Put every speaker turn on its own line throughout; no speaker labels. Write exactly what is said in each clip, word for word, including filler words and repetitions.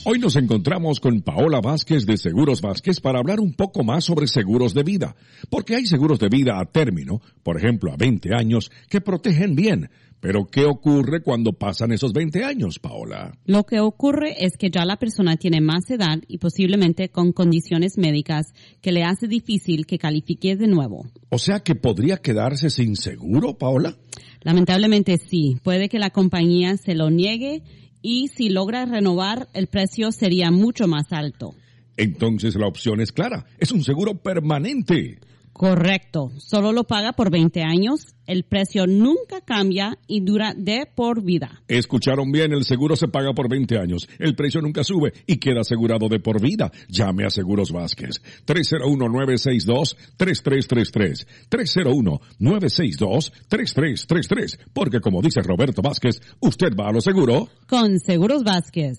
Hoy nos encontramos con Paola Vázquez de Seguros Vázquez para hablar un poco más sobre seguros de vida. Porque hay seguros de vida a término, por ejemplo a veinte años, que protegen bien. Pero ¿qué ocurre cuando pasan esos veinte años, Paola?
Lo que ocurre es que ya la persona tiene más edad y posiblemente con condiciones médicas que le hace difícil que califique de nuevo.
O sea que podría quedarse sin seguro, Paola.
Lamentablemente sí. Puede que la compañía se lo niegue y si logra renovar, el precio sería mucho más alto.
Entonces la opción es clara. Es un seguro permanente.
Correcto. Solo lo paga por veinte años. El precio nunca cambia y dura de por vida.
Escucharon bien, el seguro se paga por veinte años. El precio nunca sube y queda asegurado de por vida. Llame a Seguros Vázquez. tres cero uno, nueve seis dos, tres tres tres tres. tres cero uno, nueve seis dos, tres tres tres tres. Porque como dice Roberto Vázquez, usted va a lo seguro.
Con Seguros Vázquez.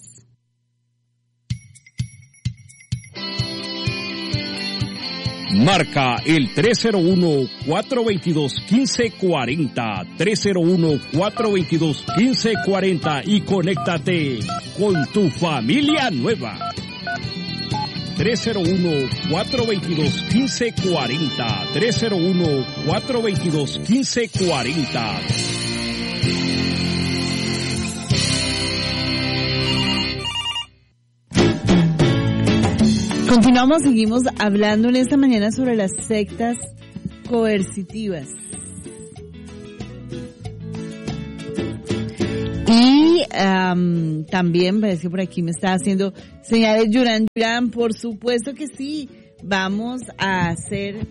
Marca el tres cero uno, cuatro dos dos, uno cinco cuatro cero, tres cero uno, cuatro dos dos, uno cinco cuatro cero y conéctate con tu familia nueva. tres cero uno, cuatro dos dos, uno cinco cuatro cero, tres cero uno, cuatro dos dos, uno cinco cuatro cero.
Continuamos, seguimos hablando en esta mañana sobre las sectas coercitivas. Y um, también parece que por aquí me está haciendo señales Yuran Yuran. Por supuesto que sí, vamos a hacer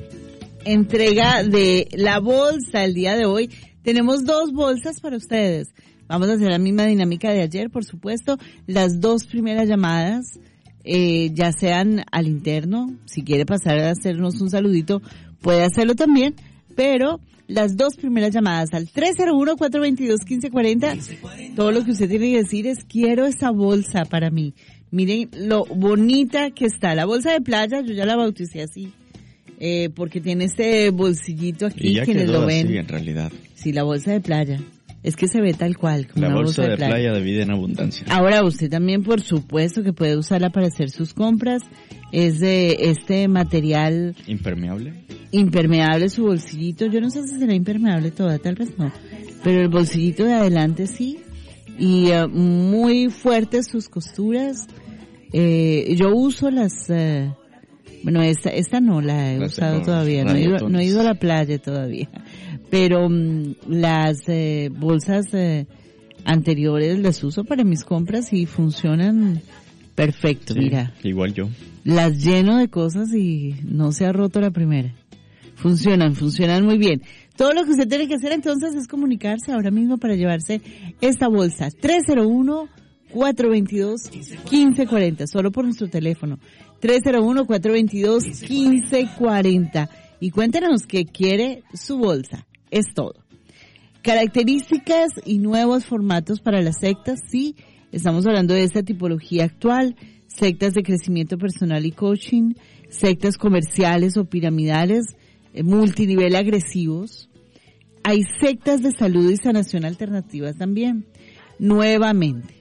entrega de la bolsa el día de hoy. Tenemos dos bolsas para ustedes. Vamos a hacer la misma dinámica de ayer, por supuesto. Las dos primeras llamadas, eh, ya sean al interno, si quiere pasar a hacernos un saludito, puede hacerlo también, pero las dos primeras llamadas al tres cero uno, cuatro dos dos, uno cinco cuatro cero, todo lo que usted tiene que decir es: quiero esa bolsa para mí. Miren lo bonita que está. La bolsa de playa, yo ya la bauticé así, eh, porque tiene este bolsillito aquí,
y ya
quienes
quedó
lo ven.
Así, en realidad.
Sí, la bolsa de playa. Es que se ve tal cual, como
la
una
bolsa,
bolsa de,
de
playa.
playa de vida en abundancia.
Ahora usted también, por supuesto, que puede usarla para hacer sus compras. Es de este material
impermeable.
Impermeable su bolsillito. Yo no sé si será impermeable toda, tal vez no. Pero el bolsillito de adelante sí. Y uh, muy fuertes sus costuras. Eh, yo uso las... Uh, bueno, esta esta no la he las usado todavía. No he, ido, no he ido a la playa todavía. Pero um, las eh, bolsas eh, anteriores las uso para mis compras y funcionan perfecto.
Sí,
mira.
Igual yo.
Las lleno de cosas y no se ha roto la primera. Funcionan, funcionan muy bien. Todo lo que usted tiene que hacer entonces es comunicarse ahora mismo para llevarse esta bolsa. tres cero uno, cuatro dos dos, uno cinco cuatro cero, solo por nuestro teléfono. tres cero uno, cuatro dos dos, uno cinco cuatro cero. Y cuéntenos qué quiere su bolsa. Es todo. Características y nuevos formatos para las sectas. Sí, estamos hablando de esta tipología actual. Sectas de crecimiento personal y coaching. Sectas comerciales o piramidales. Eh, multinivel agresivos. Hay sectas de salud y sanación alternativas también. Nuevamente,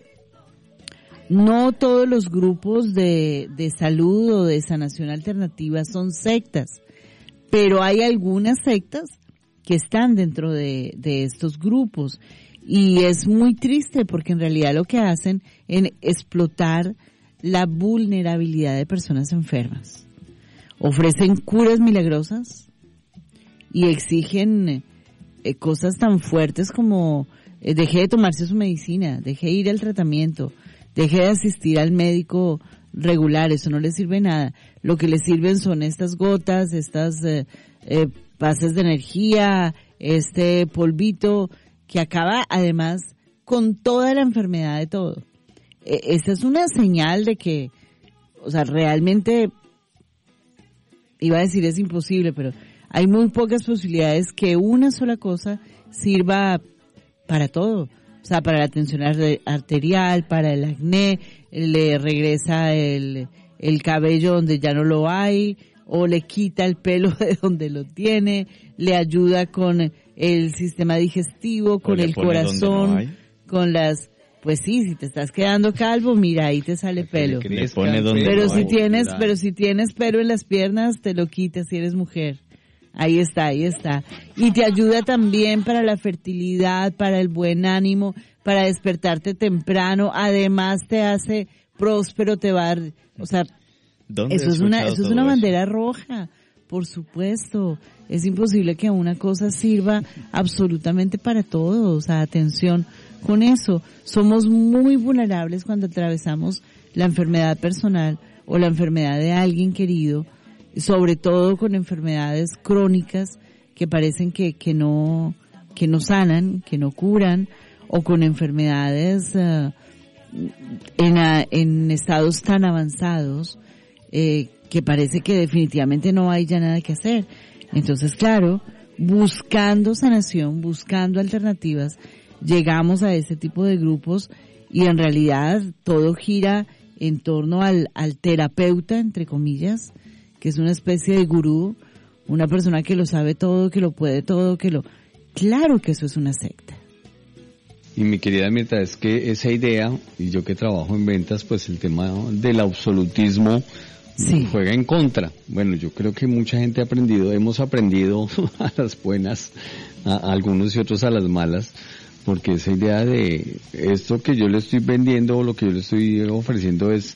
no todos los grupos de, de salud o de sanación alternativa son sectas, pero hay algunas sectas que están dentro de, de estos grupos y es muy triste porque en realidad lo que hacen es explotar la vulnerabilidad de personas enfermas. Ofrecen curas milagrosas y exigen eh, cosas tan fuertes como eh, deje de tomarse su medicina, deje de ir al tratamiento, deje de asistir al médico regular, eso no le sirve nada. Lo que le sirven son estas gotas, estas eh, eh, bases de energía, este polvito que acaba además con toda la enfermedad de todo. Eh, esta es una señal de que, o sea, realmente, iba a decir es imposible, pero hay muy pocas posibilidades que una sola cosa sirva para todo. O sea, para la tensión arterial, para el acné, le regresa el, el cabello donde ya no lo hay, o le quita el pelo de donde lo tiene, le ayuda con el sistema digestivo, con el corazón, no con las, Pues sí, si te estás quedando calvo, mira, ahí te sale pelo.
Le pone donde
Pero
no,
si tienes,
claro.
pero si tienes pelo en las piernas, te lo quitas si eres mujer. Ahí está, ahí está. Y te ayuda también para la fertilidad, para el buen ánimo, para despertarte temprano. Además te hace próspero, te va a dar, o sea,
¿Dónde
eso
he
es una,
escuchado
eso es
todo
una
eso?
bandera roja, por supuesto. Es imposible que una cosa sirva absolutamente para todo. O sea, atención con eso. Somos muy vulnerables cuando atravesamos la enfermedad personal o la enfermedad de alguien querido, sobre todo con enfermedades crónicas que parecen que, que no, que no sanan, que no curan, o con enfermedades uh, en, a, en estados tan avanzados eh, que parece que definitivamente no hay ya nada que hacer. Entonces, claro, buscando sanación, buscando alternativas, llegamos a ese tipo de grupos y en realidad todo gira en torno al, al terapeuta, entre comillas, que es una especie de gurú, una persona que lo sabe todo, que lo puede todo, que lo... Claro que eso es una secta.
Y mi querida Mirta, es que esa idea, y yo que trabajo en ventas, pues el tema del absolutismo
Sí.
juega en contra. Bueno, yo creo que mucha gente ha aprendido, hemos aprendido a las buenas, a, a algunos y otros a las malas, porque esa idea de esto que yo le estoy vendiendo o lo que yo le estoy ofreciendo es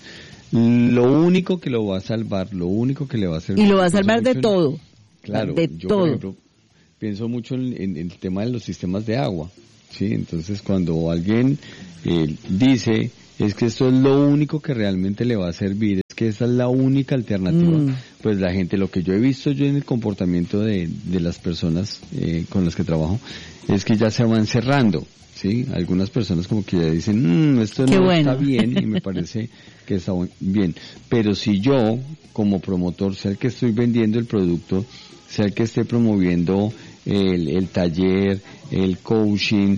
lo único que lo va a salvar, lo único que le va a hacer.
Y lo va a salvar de
mucho,
todo.
Claro,
de
yo
todo.
por ejemplo pienso mucho en, en, en el tema de los sistemas de agua, ¿sí? Entonces cuando alguien eh, dice es que esto es lo único que realmente le va a servir, es que esa es la única alternativa,
Mm.
pues la gente, lo que yo he visto yo en el comportamiento de, de las personas eh, con las que trabajo, es que ya se van cerrando, ¿sí? Algunas personas como que ya dicen, mmm, esto
Qué
no
bueno.
está bien y me parece que está bu- bien, pero si yo como promotor, sea el que estoy vendiendo el producto, sea el que esté promoviendo el, el taller, el coaching,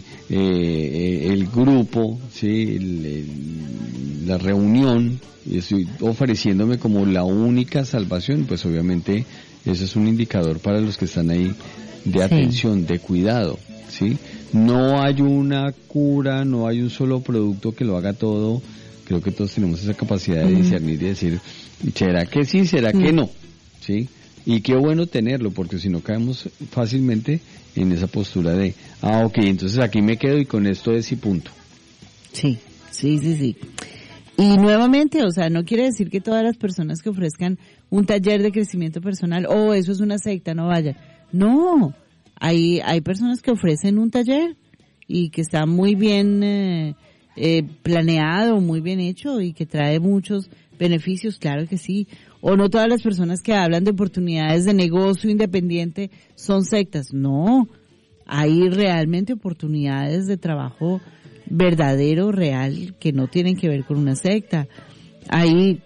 eh, el grupo, sí, el, el, la reunión, y estoy ofreciéndome como la única salvación, pues obviamente eso es un indicador para los que están ahí de
Sí.
atención, de cuidado, sí. No hay una cura, no hay un solo producto que lo haga todo. Creo que todos tenemos esa capacidad de
Mm.
discernir y decir, ¿será que sí, será que
Mm.
no? ¿Sí? Y qué bueno tenerlo, porque si no caemos fácilmente en esa postura de, ah, ok, entonces aquí me quedo y con esto es y punto.
Sí, sí, sí, sí. Y nuevamente, o sea, no quiere decir que todas las personas que ofrezcan un taller de crecimiento personal, oh, eso es una secta, no vayan. No, hay, hay personas que ofrecen un taller y que está muy bien eh, eh, planeado, muy bien hecho y que trae muchos beneficios, claro que sí. O no todas las personas que hablan de oportunidades de negocio independiente son sectas. No, hay realmente oportunidades de trabajo verdadero, real, que no tienen que ver con una secta. Hay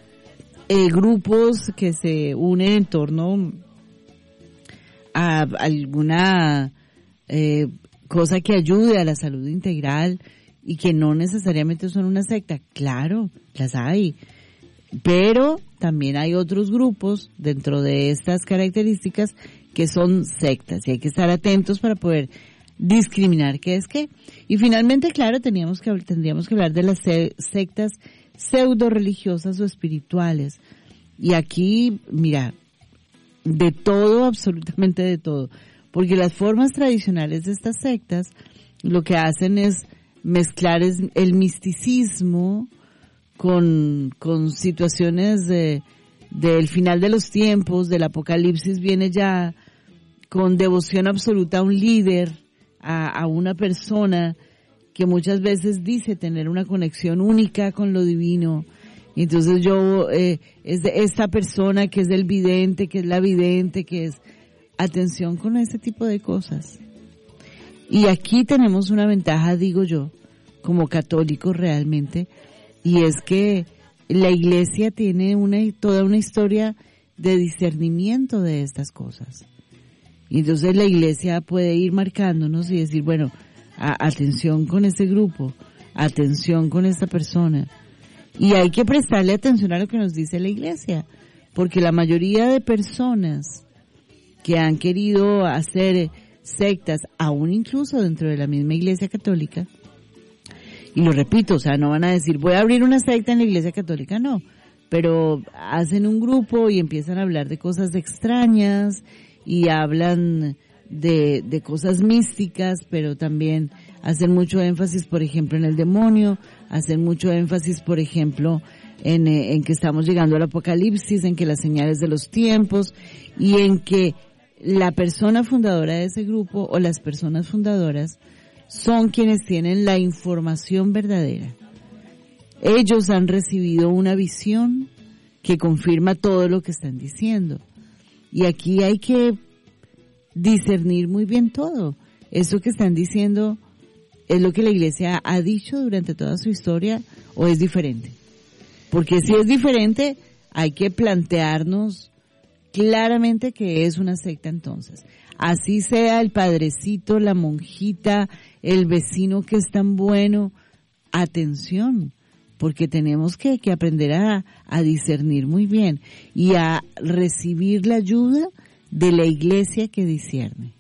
eh, grupos que se unen en torno a alguna eh, cosa que ayude a la salud integral y que no necesariamente son una secta. Claro, las hay. Pero también hay otros grupos dentro de estas características que son sectas y hay que estar atentos para poder discriminar qué es qué. Y finalmente, claro, teníamos que, tendríamos que hablar de las se- sectas pseudo religiosas o espirituales. Y aquí, mira, de todo, absolutamente de todo. Porque las formas tradicionales de estas sectas lo que hacen es mezclar es el misticismo con, con situaciones de, del final de los tiempos, del apocalipsis viene ya, con devoción absoluta a un líder, a, a una persona que muchas veces dice tener una conexión única con lo divino. Entonces yo, eh, es de esta persona que es el vidente, que es la vidente, que es... Atención con ese tipo de cosas. Y aquí tenemos una ventaja, digo yo, como católicos realmente, y es que la Iglesia tiene una toda una historia de discernimiento de estas cosas. Y entonces la Iglesia puede ir marcándonos y decir, bueno, a, atención con este grupo, atención con esta persona. Y hay que prestarle atención a lo que nos dice la Iglesia, porque la mayoría de personas que han querido hacer sectas, aún incluso dentro de la misma Iglesia Católica, Y lo repito, o sea, no van a decir, voy a abrir una secta en la Iglesia Católica, no. Pero hacen un grupo y empiezan a hablar de cosas extrañas y hablan de, de cosas místicas, pero también hacen mucho énfasis, por ejemplo, en el demonio, hacen mucho énfasis, por ejemplo, en, en que estamos llegando al apocalipsis, en que las señales de los tiempos y en que la persona fundadora de ese grupo o las personas fundadoras son quienes tienen la información verdadera. Ellos han recibido una visión que confirma todo lo que están diciendo. Y aquí hay que discernir muy bien todo. Eso que están diciendo es lo que la Iglesia ha dicho durante toda su historia o es diferente. Porque si es diferente, hay que plantearnos claramente que es una secta entonces. Así sea el padrecito, la monjita, el vecino que es tan bueno, atención, porque tenemos que, que aprender a, a discernir muy bien y a recibir la ayuda de la Iglesia que discierne.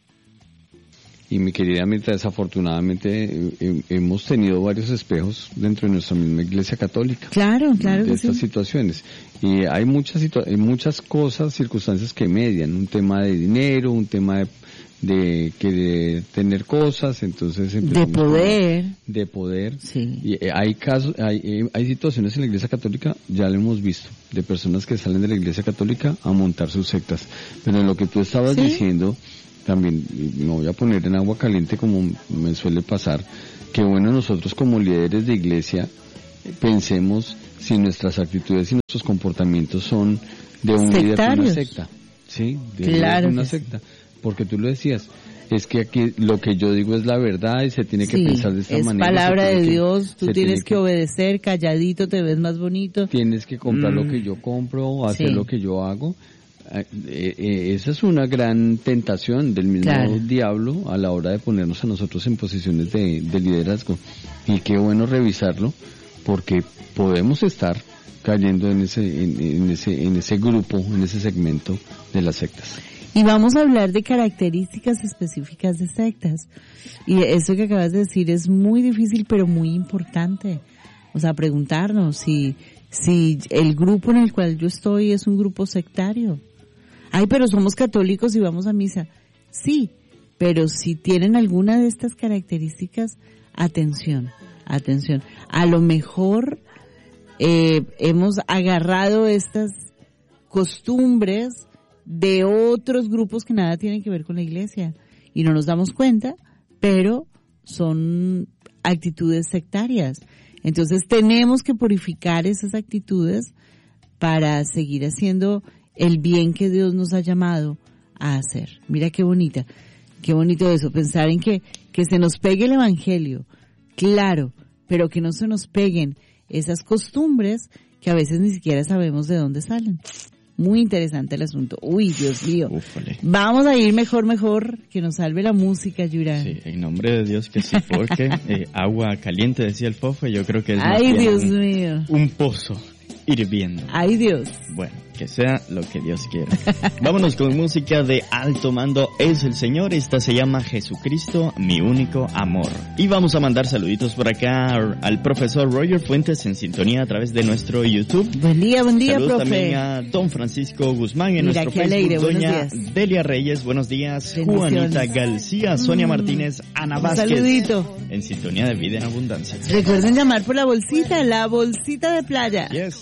Y mi querida Mirta, desafortunadamente eh, eh, hemos tenido varios espejos dentro de nuestra misma Iglesia Católica.
Claro, claro
de
que
estas
sí.
situaciones. Y hay muchas situa- hay muchas cosas, circunstancias que median, un tema de dinero, un tema de, de querer tener cosas, entonces
De
empezamos
poder.
con- de poder.
Sí.
Y eh, hay casos, hay, eh, hay situaciones en la Iglesia Católica, ya lo hemos visto, de personas que salen de la Iglesia Católica a montar sus sectas. Pero en lo que tú estabas
¿Sí?
diciendo, también me voy a poner en agua caliente como me suele pasar, que bueno, nosotros como líderes de iglesia pensemos si nuestras actitudes y nuestros comportamientos son de un líder de una
Sectarios.
secta, ¿sí? De
Claro
una
que sí.
secta, porque tú lo decías, es que aquí lo que yo digo es la verdad y se tiene que
Sí,
pensar de esta
es
manera.
palabra
se
de
tiene que-
Dios, tú
se
tienes
tiene
que obedecer, calladito te ves más bonito.
Tienes que comprar
Mm.
lo que yo compro, hacer
Sí.
lo que yo hago. Eh, eh, esa es una gran tentación del mismo
Claro.
diablo a la hora de ponernos a nosotros en posiciones de, de liderazgo. Y qué bueno revisarlo, porque podemos estar cayendo en ese, en, en ese, en ese grupo, en ese segmento de las sectas.
Y vamos a hablar de características específicas de sectas. Y eso que acabas de decir es muy difícil, pero muy importante. O sea, preguntarnos si, si el grupo en el cual yo estoy es un grupo sectario. Ay, pero somos católicos y vamos a misa. Sí, pero si tienen alguna de estas características, atención, atención. A lo mejor eh, hemos agarrado estas costumbres de otros grupos que nada tienen que ver con la iglesia y no nos damos cuenta, pero son actitudes sectarias. Entonces tenemos que purificar esas actitudes para seguir haciendo el bien que Dios nos ha llamado a hacer. Mira qué bonita, qué bonito eso, pensar en que, que se nos pegue el evangelio, claro, pero que no se nos peguen esas costumbres que a veces ni siquiera sabemos de dónde salen. Muy interesante el asunto. Uy, Dios mío.
Ufale.
Vamos a ir mejor, mejor, que nos salve la música, Yurán.
Sí, en nombre de Dios que sí, porque eh, agua caliente, decía el Fofo, yo creo que es más
Ay,
bien
Dios
un,
mío.
un pozo hirviendo.
Ay, Dios.
Bueno, que sea lo que Dios quiera. Vámonos con música de Alto Mando es el Señor. Esta se llama Jesucristo, mi único amor. Y vamos a mandar saluditos por acá al profesor Roger Fuentes en sintonía a través de nuestro YouTube.
Buen día, buen día,
Saludos
profe.
también a don Francisco Guzmán en
Mira,
nuestro
qué
Facebook.
alegre, buenos
Doña
días.
Delia Reyes, buenos días.
Bendiciones.
Juanita García, Sonia Martínez, Ana
Un
Vázquez.
saludito.
En sintonía de Vida en Abundancia.
Recuerden llamar por la bolsita, la bolsita de playa.
Yes.